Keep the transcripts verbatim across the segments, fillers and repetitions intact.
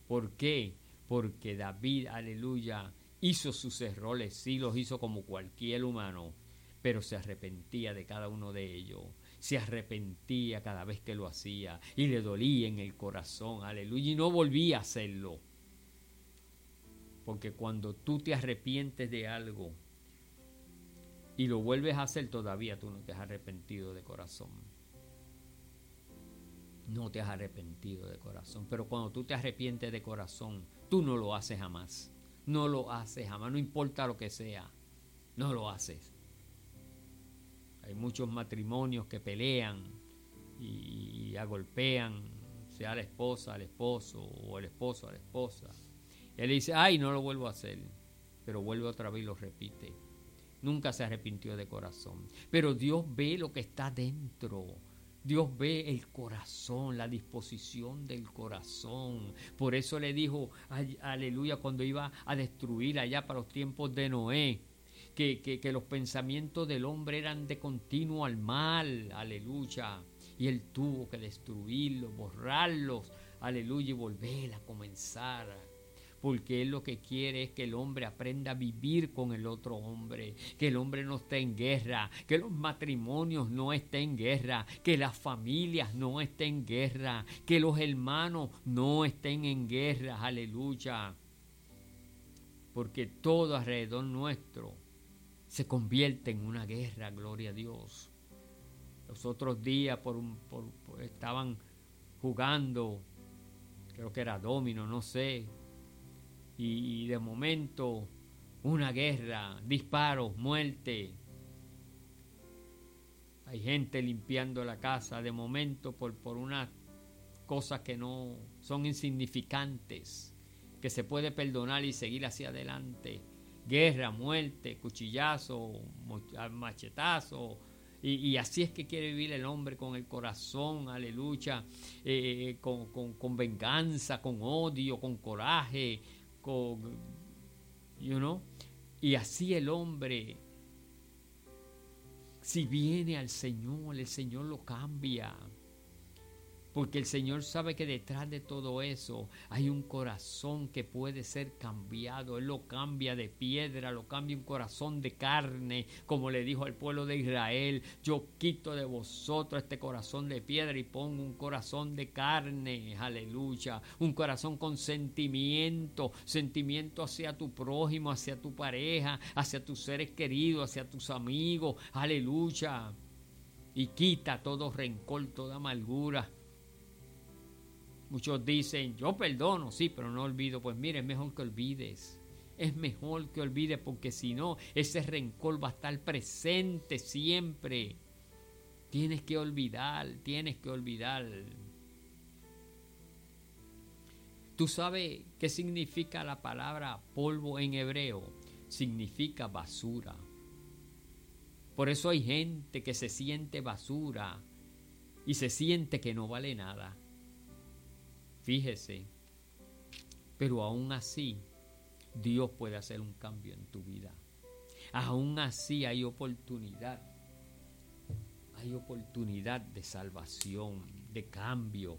¿Por qué? Porque David, aleluya, hizo sus errores, sí los hizo como cualquier humano, pero se arrepentía de cada uno de ellos. Se arrepentía cada vez que lo hacía y le dolía en el corazón, aleluya, y no volvía a hacerlo. Porque cuando tú te arrepientes de algo y lo vuelves a hacer, todavía tú no te has arrepentido de corazón. No te has arrepentido de corazón. Pero cuando tú te arrepientes de corazón, tú no lo haces jamás. No lo haces jamás, no importa lo que sea. No lo haces. Hay muchos matrimonios que pelean y, y agolpean, sea la esposa al esposo o el esposo a la esposa. Él dice, ay, no lo vuelvo a hacer. Pero vuelve otra vez y lo repite. Nunca se arrepintió de corazón. Pero Dios ve lo que está dentro. Dios ve el corazón, la disposición del corazón. Por eso le dijo, aleluya, cuando iba a destruir allá para los tiempos de Noé, que, que, que los pensamientos del hombre eran de continuo al mal, aleluya. Y él tuvo que destruirlos, borrarlos, aleluya, y volver a comenzar. Porque él lo que quiere es que el hombre aprenda a vivir con el otro hombre, que el hombre no esté en guerra, que los matrimonios no estén en guerra, que las familias no estén en guerra, que los hermanos no estén en guerra, aleluya. Porque todo alrededor nuestro se convierte en una guerra, gloria a Dios. Los otros días por un, por, por, estaban jugando, creo que era domino, no sé, y de momento una guerra, disparos, muerte. Hay gente limpiando la casa de momento por, por unas cosas que no son insignificantes, que se puede perdonar y seguir hacia adelante. Guerra, muerte, cuchillazo, machetazo. Y, y así es que quiere vivir el hombre, con el corazón, aleluya, eh, con, con, con venganza, con odio, con coraje, con, you know, y así el hombre, si viene al Señor, el Señor lo cambia. Porque el Señor sabe que detrás de todo eso hay un corazón que puede ser cambiado. Él lo cambia de piedra, lo cambia un corazón de carne, como le dijo al pueblo de Israel, yo quito de vosotros este corazón de piedra y pongo un corazón de carne, aleluya, un corazón con sentimiento, sentimiento hacia tu prójimo, hacia tu pareja, hacia tus seres queridos, hacia tus amigos, aleluya, y quita todo rencor, toda amargura. Muchos dicen, yo perdono, sí, pero no olvido. Pues mire, es mejor que olvides. Es mejor que olvides, porque si no, ese rencor va a estar presente siempre. Tienes que olvidar, tienes que olvidar. ¿Tú sabes qué significa la palabra polvo en hebreo? Significa basura. Por eso hay gente que se siente basura y se siente que no vale nada. Fíjese, pero aún así Dios puede hacer un cambio en tu vida. Aún así hay oportunidad. Hay oportunidad de salvación, de cambio.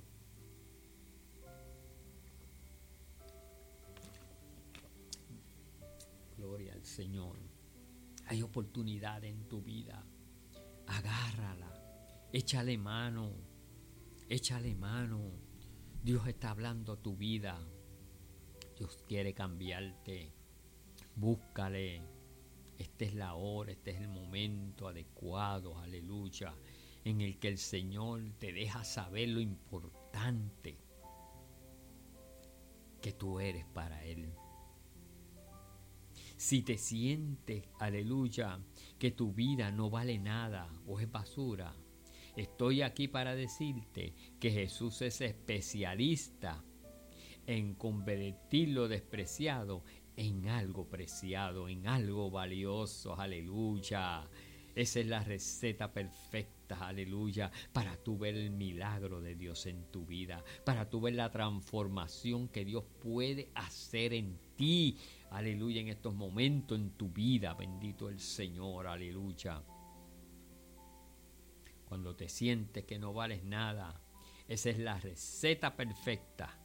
Gloria al Señor. Hay oportunidad en tu vida. Agárrala. Échale mano. Échale mano. Dios está hablando a tu vida. Dios quiere cambiarte. Búscale. Esta es la hora, este es el momento adecuado, aleluya, en el que el Señor te deja saber lo importante que tú eres para Él. Si te sientes, aleluya, que tu vida no vale nada o es basura, estoy aquí para decirte que Jesús es especialista en convertir lo despreciado en algo preciado, en algo valioso, aleluya. Esa es la receta perfecta, aleluya, para tú ver el milagro de Dios en tu vida, para tú ver la transformación que Dios puede hacer en ti, aleluya, en estos momentos en tu vida, bendito el Señor, aleluya. Cuando te sientes que no vales nada, esa es la receta perfecta